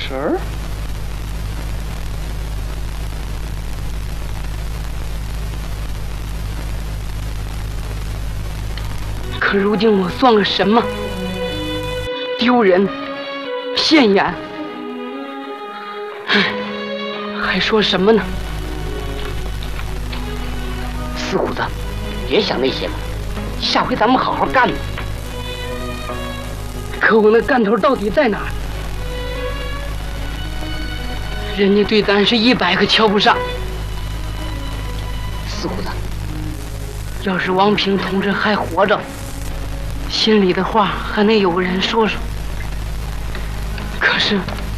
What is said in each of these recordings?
神儿？可如今我算个什么？丢人，现眼。唉，还说什么呢？四虎子，别想那些了，下回咱们好好干吧。可我那干头到底在哪儿？人家对咱是100个瞧不上。四虎子，要是王平同志还活着，心里的话还能有个人说说。可是，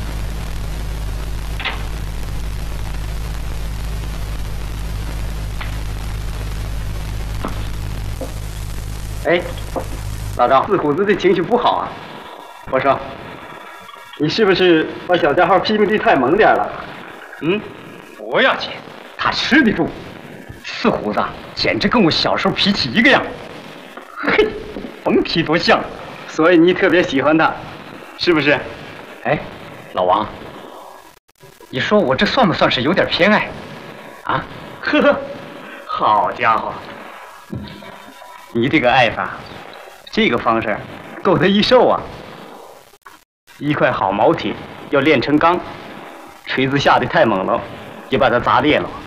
哎，老赵，四虎子的情绪不好啊。我说，你是不是把小家伙批评的太猛点了？ 不要紧，他吃得住。四虎子简直跟我小时候脾气一个样，嘿，甭提多像。 所以你特别喜欢他，是不是？ 哎，老王，你说我这算不算是有点偏爱？啊？ 呵呵，好家伙，你这个爱法，这个方式够他一受啊！一块好毛铁要炼成钢，锤子下的太猛了，也把它砸裂了。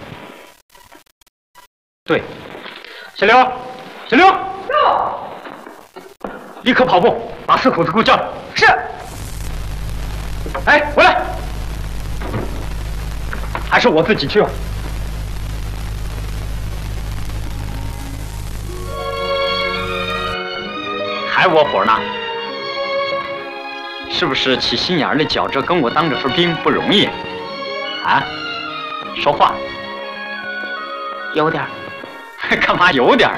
对，小刘，小刘，立刻跑步，把四虎子给我叫来。 是。 哎，回来！还是我自己去吧。还窝火呢？是不是起心眼的觉着跟我当这份兵不容易？啊？说话。 有点儿。 干嘛有点儿？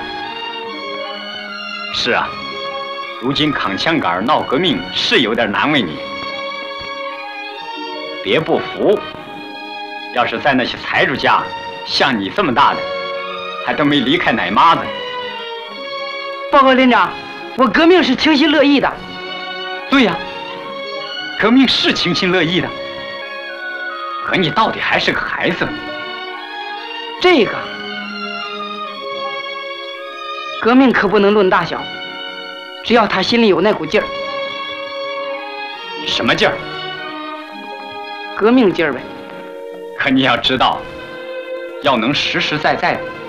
是啊，如今扛枪杆闹革命是有点难为你。别不服，要是在那些财主家，像你这么大的，还都没离开奶妈子。 报告连长，我革命是情心乐意的。 对呀，革命是情心乐意的。可你到底还是个孩子。 这个革命可不能论大小，只要他心里有那股劲儿。 什么劲儿？ 革命劲儿呗。 可你要知道，要能实实在在